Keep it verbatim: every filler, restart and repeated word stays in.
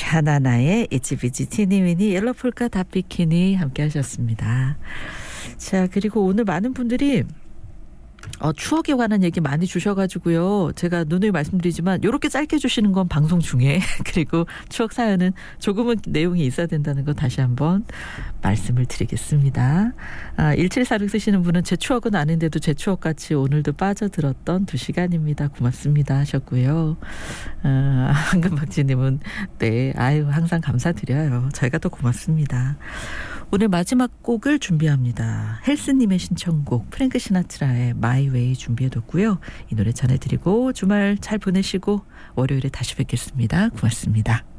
하나나의 이치비치 티니미니 옐로폴카 다비키니 함께 하셨습니다. 자, 그리고 오늘 많은 분들이 어, 추억에 관한 얘기 많이 주셔가지고요. 제가 누누이 말씀드리지만 이렇게 짧게 주시는 건 방송 중에 그리고 추억 사연은 조금은 내용이 있어야 된다는 거 다시 한번 말씀을 드리겠습니다. 아, 일칠사육 쓰시는 분은 제 추억은 아닌데도 제 추억같이 오늘도 빠져들었던 두 시간입니다. 고맙습니다 하셨고요. 아, 황금박지님은 네, 아유 항상 감사드려요. 저희가 더 고맙습니다. 오늘 마지막 곡을 준비합니다. 헬스님의 신청곡 프랭크 시나트라의 My Way 준비해뒀고요. 이 노래 전해드리고 주말 잘 보내시고 월요일에 다시 뵙겠습니다. 고맙습니다.